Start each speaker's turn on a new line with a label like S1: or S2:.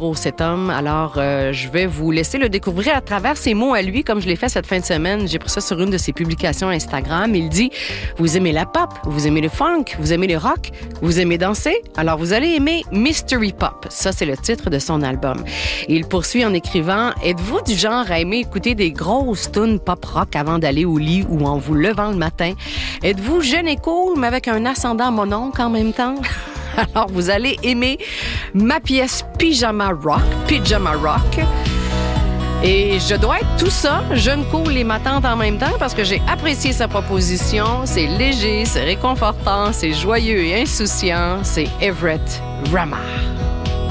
S1: héros, cet homme. Alors, je vais vous laisser le découvrir à travers ses mots à lui, comme je l'ai fait cette fin de semaine. J'ai pris ça sur une de ses publications Instagram. Il dit, vous aimez la pop, vous aimez le funk, vous aimez le rock, vous aimez danser? Alors, vous allez aimer Mystery Pop. Ça, c'est le titre de son album. Et il poursuit en écrivant, êtes-vous du genre à aimer écouter des grosses tunes pop-rock avant d'aller au lit ou en vous levant le matin? Êtes-vous jeune et cool, mais avec un ascendant mononcle en même temps? Alors, vous allez aimer ma pièce Pyjama Rock. Et je dois être tout ça, jeune, cool et ma tante en même temps, parce que j'ai apprécié sa proposition. C'est léger, c'est réconfortant, c'est joyeux et insouciant. C'est Everett Ramar.